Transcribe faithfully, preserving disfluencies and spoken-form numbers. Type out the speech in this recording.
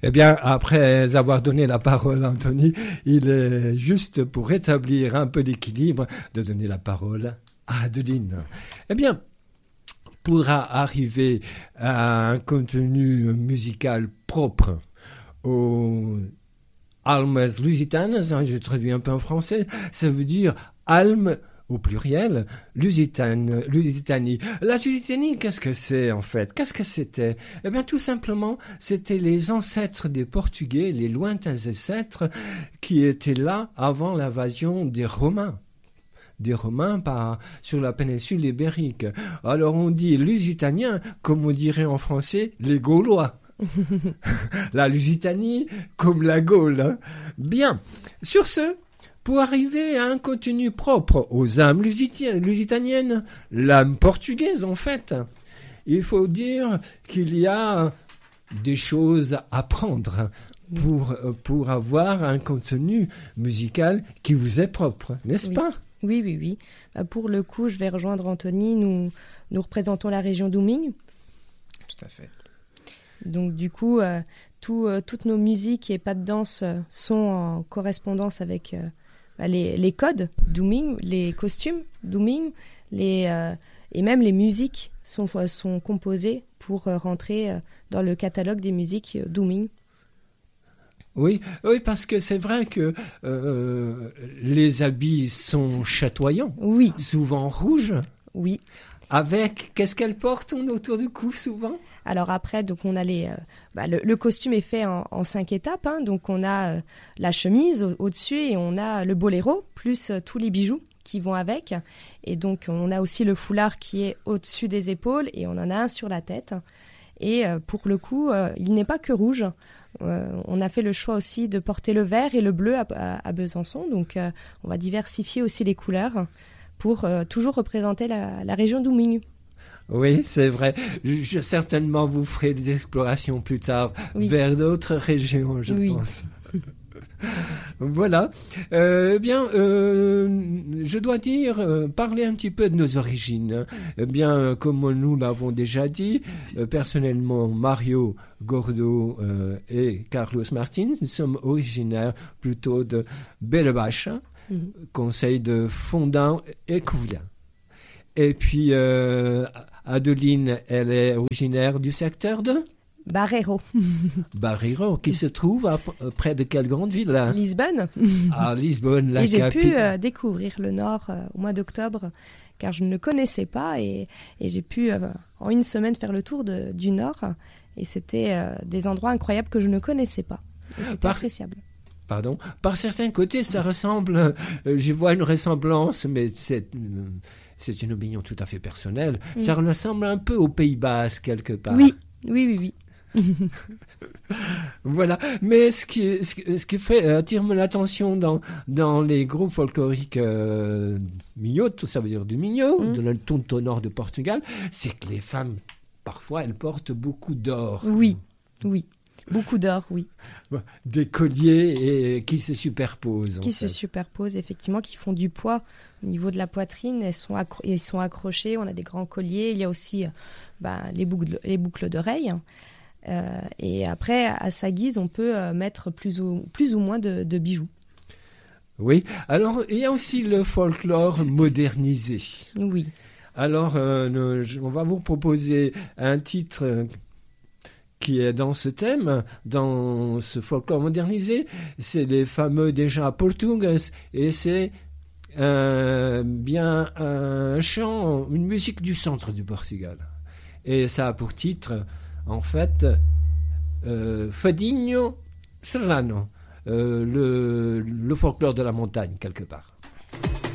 Eh bien, après avoir donné la parole à Anthony, il est juste pour rétablir un peu d'équilibre de donner la parole à Adeline. Eh bien, pour arriver à un contenu musical propre aux almes lusitanes, je traduis un peu en français, ça veut dire almes au pluriel, Lusitane, Lusitanie. La Lusitanie, qu'est-ce que c'est en fait? Qu'est-ce que c'était? Eh bien tout simplement, c'était les ancêtres des Portugais, les lointains ancêtres qui étaient là avant l'invasion des Romains. des Romains par, sur la péninsule ibérique. Alors on dit Lusitanien, comme on dirait en français, les Gaulois. La Lusitanie comme la Gaule. Hein. Bien, sur ce, pour arriver à un contenu propre aux âmes lusitaniennes, l'âme portugaise en fait, il faut dire qu'il y a des choses à prendre pour, pour avoir un contenu musical qui vous est propre, n'est-ce oui. pas ? Oui, oui, oui. Bah, pour le coup, je vais rejoindre Anthony. Nous, nous représentons la région d'Ouming. Tout à fait. Donc du coup, euh, tout, euh, toutes nos musiques et pas de danse euh, sont en correspondance avec euh, bah, les, les codes d'Ouming, les costumes d'Ouming, les, euh, et même les musiques sont, sont composées pour euh, rentrer euh, dans le catalogue des musiques euh, d'Ouming. Oui, oui, parce que c'est vrai que euh, les habits sont chatoyants, oui. souvent rouges. Oui. Avec, qu'est-ce qu'elles portent autour du cou souvent ? Alors après, donc on a les, euh, bah, le, le costume est fait en, en cinq étapes. Hein, donc on a euh, la chemise au, au-dessus et on a le boléro, plus euh, tous les bijoux qui vont avec. Et donc on a aussi le foulard qui est au-dessus des épaules et on en a un sur la tête. Et euh, pour le coup, euh, il n'est pas que rouge. Euh, on a fait le choix aussi de porter le vert et le bleu à, à, à Besançon. Donc euh, on va diversifier aussi les couleurs pour euh, toujours représenter la, la région d'Ouming. Oui, c'est vrai. Je, je, certainement, vous ferez des explorations plus tard oui. vers d'autres régions, je oui. pense. Voilà. Euh, bien, euh, je dois dire, euh, parler un petit peu de nos origines. Eh bien, comme nous l'avons déjà dit, euh, personnellement, Mario Gordo euh, et Carlos Martins, nous sommes originaires plutôt de Bellebache, mm-hmm. conseil de Fondant et Couvillin. Et puis, euh, Adeline, elle est originaire du secteur de Barreiro. Barreiro, qui se trouve à, à, près de quelle grande ville là ? Lisbonne. Ah, Lisbonne, la capitale. Et j'ai capi... pu euh, découvrir le Nord euh, au mois d'octobre, car je ne le connaissais pas, et, et j'ai pu, euh, en une semaine, faire le tour de, du Nord, et c'était euh, des endroits incroyables que je ne connaissais pas. Et c'était Par... appréciable. Pardon. Par certains côtés, ça ressemble... Euh, je vois une ressemblance, mais c'est... Euh, c'est une opinion tout à fait personnelle. Mm. Ça ressemble un peu au Pays Basque, quelque part. Oui, oui, oui, oui. Voilà, mais ce qui, ce, ce qui fait attire mon attention dans, dans les groupes folkloriques euh, minhotos, ça veut dire du minho, mm. de la tonto nord de Portugal, c'est que les femmes, parfois, elles portent beaucoup d'or. Oui, oui. Beaucoup d'or, oui. Des colliers et, qui se superposent. Qui se fait. superposent, effectivement, qui font du poids au niveau de la poitrine. Elles sont, accro- elles sont accrochées, on a des grands colliers. Il y a aussi bah, les, boucles, les boucles d'oreilles. Euh, et après, à sa guise, on peut euh, mettre plus ou, plus ou moins de, de bijoux. Oui. Alors, il y a aussi le folklore modernisé. Oui. Alors, euh, nous, on va vous proposer un titre... Euh, qui est dans ce thème, dans ce folklore modernisé, c'est les fameux déjà portugues, et c'est euh, bien un chant, une musique du centre du Portugal. Et ça a pour titre, en fait, euh, Fadinho Serrano, euh, le, le folklore de la montagne, quelque part.